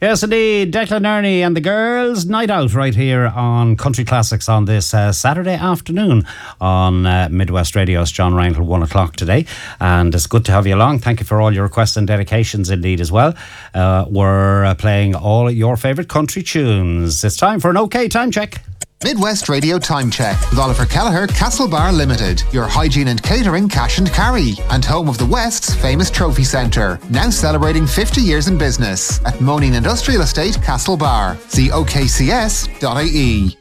Yes, indeed. Declan Ernie and the girls' night out right here on Country Classics on this Saturday afternoon on Midwest Radio's John Rangel, 1 o'clock today. And it's good to have you along. Thank you for all your requests and dedications indeed as well. We're playing all your favourite country tunes. It's time for an OK Time Check. Midwest Radio Time Check with Oliver Kelleher, Castlebar Limited, your hygiene and catering cash and carry, and home of the West's famous trophy centre, now celebrating 50 years in business at Moaning Industrial Estate, Castlebar. See okcs.ie.